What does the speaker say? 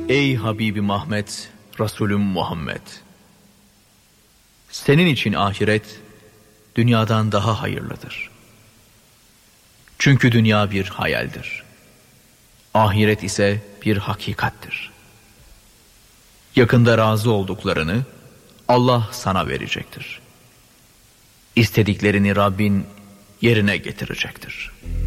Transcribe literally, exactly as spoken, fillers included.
Ey Habibim Ahmet, Resulüm Muhammed! Senin için ahiret, dünyadan daha hayırlıdır. Çünkü dünya bir hayaldir. Ahiret ise bir hakikattir. Yakında razı olduklarını Allah sana verecektir. İstediklerini Rabbin yerine getirecektir.